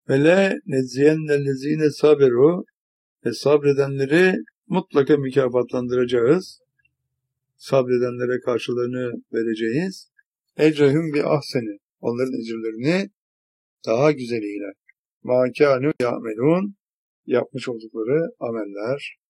Ve le nedziyennellezine saberu, ve sabredenleri mutlaka mükafatlandıracağız. Sabredenlere karşılığını vereceğiz. Ecrehum bi ahseni. Onların ecirlerini daha güzeliyle. Mâ kânû ya'melûn. Yapmış oldukları ameller.